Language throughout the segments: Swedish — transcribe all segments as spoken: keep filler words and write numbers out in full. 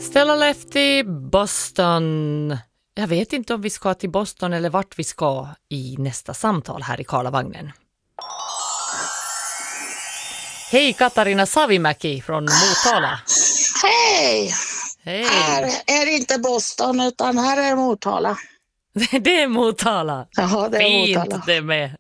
Stella Lefty, Boston. Jag vet inte om vi ska till Boston eller vart vi ska i nästa samtal här i Karlavagnen. Hej, Katarina Savimäki från Motala. Hej! Hej. Här är det inte Boston utan här är Motala. Det är Motala. Ja, det är Fint Motala. det med.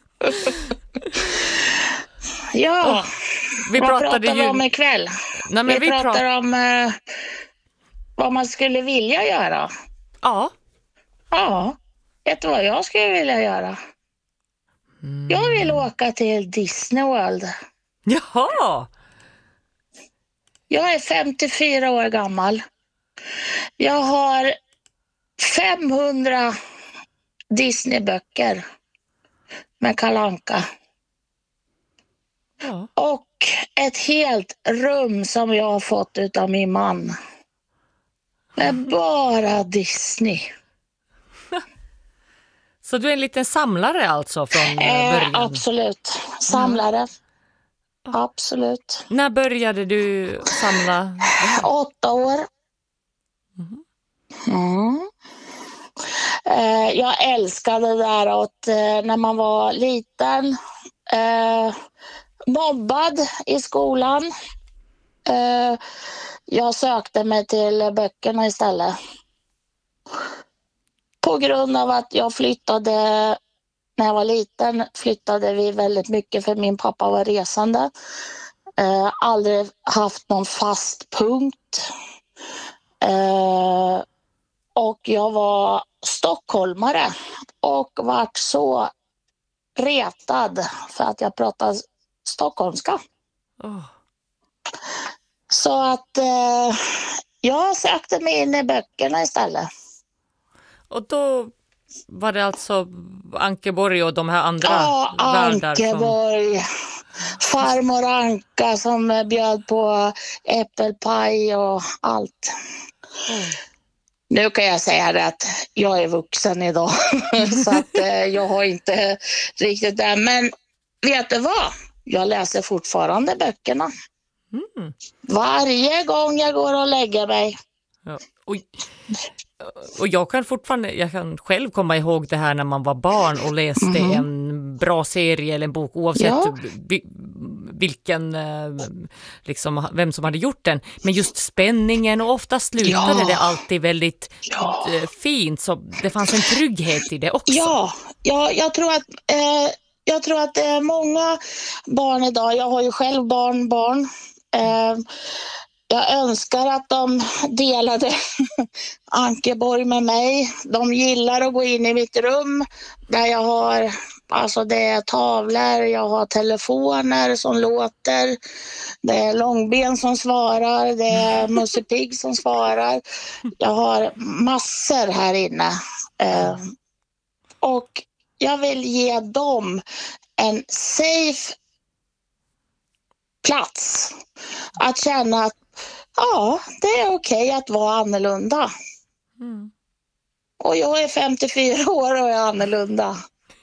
Ja, oh, vi vad pratade pratar vi ju... om ikväll? Nej, men vi, vi pratar pra... om eh, vad man skulle vilja göra. Ja. Ja, vet du vad jag skulle vilja göra? Mm. Jag vill åka till Disney World. Jaha! Jag är femtiofyra år gammal. Jag har femhundra Disneyböcker med Kalle Anka. Ja. Och ett helt rum som jag har fått utav min man. Med bara Disney. Så du är en liten samlare alltså från Eh, början? absolut. Samlare. Ja. Absolut. När började du samla? Åtta år. Mm. Mm. Eh, jag älskade det där att eh, när man var liten, eh, mobbad i skolan. Eh, jag sökte mig till böckerna istället. På grund av att jag flyttade, när jag var liten flyttade vi väldigt mycket för min pappa var resande. Eh, aldrig haft någon fast punkt. Eh, och jag var stockholmare och vart så retad för att jag pratade stockholmska. Oh. Så att eh, jag sökte mig in i böckerna istället. Och då var det alltså Ankeborg och de här andra ja, världar? Ankeborg, som... farmor Anka som bjöd på äppelpaj och allt. Mm. Nu kan jag säga det att jag är vuxen idag så att eh, jag har inte riktigt det. Men vet du vad? Jag läser fortfarande böckerna. Mm. Varje gång jag går och lägger mig. Ja. Och, och jag kan fortfarande, jag kan själv komma ihåg det här när man var barn och läste mm. en bra serie eller en bok oavsett ja. vilken, liksom, vem som hade gjort den. Men just spänningen och ofta slutade ja. det alltid väldigt ja. fint, så det fanns en trygghet i det också. Ja, ja jag tror att eh, jag tror att det är många barn idag, jag har ju själv barn, barn. Eh, Jag önskar att de delade Ankeborg med mig. De gillar att gå in i mitt rum där jag har, alltså det är tavlor, jag har telefoner som låter, det är Långben som svarar, det är Musse Pigg som svarar. Jag har massor här inne. Eh, och jag vill ge dem en safe plats att känna att ja, det är okej att vara annorlunda. Mm. Och jag är femtiofyra år och är annorlunda.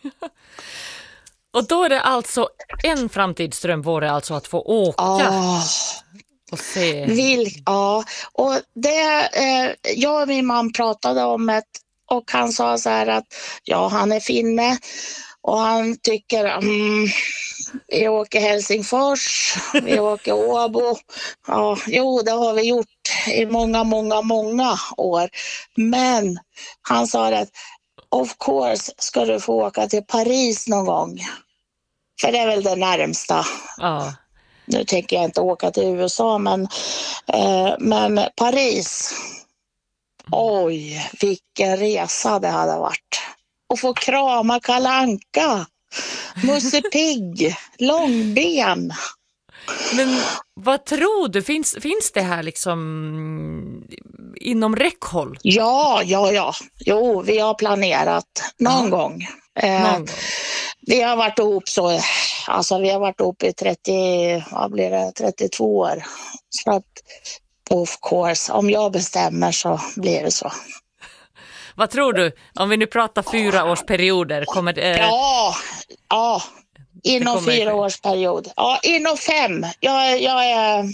Och då är det alltså en framtidsdröm vore alltså att få åka oh. och se. Vill, ja, och det, eh, jag och min man pratade om det och han sa så här att ja, han är finne och han tycker mm, vi åker Helsingfors, vi åker Åbo. Ja, jo, det har vi gjort i många, många, många år. Men han sa att of course ska du få åka till Paris någon gång. För det är väl det närmsta. Ja. Nu tänker jag inte åka till U S A, men, eh, men Paris. Oj, vilken resa det hade varit. Och få krama Kalle Anka. Musse Pigg, Långben. Men vad tror du? Finns, finns det här liksom inom räckhåll? Ja, ja, ja. Jo, vi har planerat någon ja. gång. Eh, någon gång. Vi har varit ihop så, alltså vi har varit ihop i trettio, vad blir det, trettiotvå år. Så att, of course, om jag bestämmer så blir det så. Vad tror du? Om vi nu pratar fyra års perioder, kommer det... Ja, ja. Inom fyra års period. Ja, inom fem. Jag, jag, är,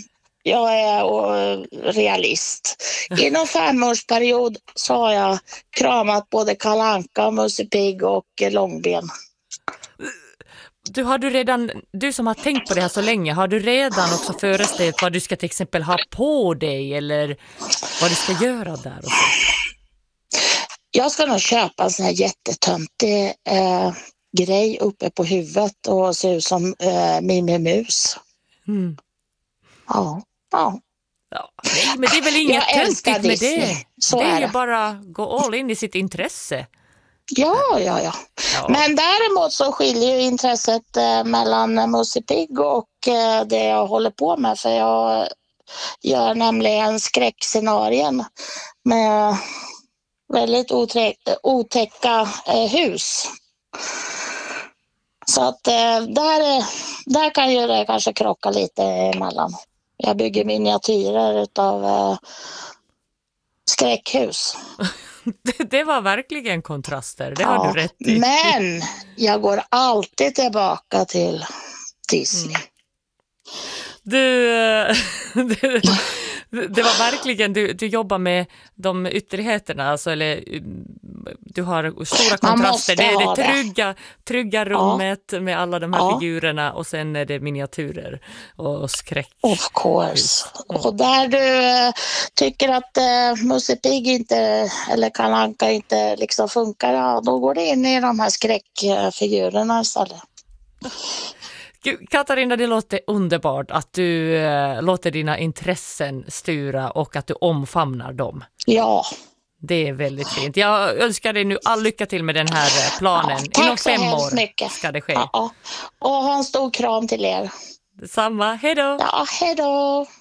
jag är och, realist. Inom femårsperiod så har jag kramat både Kalle Anka, Musse Pigg och Långben. Du, har du, redan, du som har tänkt på det här så länge, har du redan också föreställt vad du ska till exempel ha på dig eller vad du ska göra där? Och så? Jag ska nog köpa en sån här jättetöntig eh, grej uppe på huvudet och se ut som eh, Mimmi Mus. Mm. Ja, ja. Ja, nej, men det är väl inget töntigt med det. Så det är, är ju det. bara gå all in i sitt intresse. Ja, ja, ja, Ja. Men däremot så skiljer ju intresset eh, mellan Musse Pigg och eh, det jag håller på med. För jag gör nämligen skräckscenarien med väldigt oträ- otäcka eh, hus. Så att eh, där, där kan ju det kanske krocka lite emellan. Jag bygger miniatyrer utav eh, skräckhus. Det, det var verkligen kontraster, det Ja, har du rätt i. Men jag går alltid tillbaka till Disney. Mm. Du, du, det var verkligen, du, du jobbar med de ytterligheterna, alltså, eller du har stora kontraster. Det är det trygga, trygga rummet ja. med alla de här ja. figurerna och sen är det miniatyrer och skräck. Of course. Mm. Och där du tycker att uh, Musse Pigg inte, eller Kalle Anka inte liksom funkar, ja, då går det in i de här skräckfigurerna istället. Katarina, det låter underbart att du äh, låter dina intressen styra och att du omfamnar dem. Ja. Det är väldigt fint. Jag önskar dig nu all lycka till med den här planen. Ja, inom fem år mycket. Ska det ske. Ja, och ha en stor kram till er. Detsamma, hej då! Ja, hej då!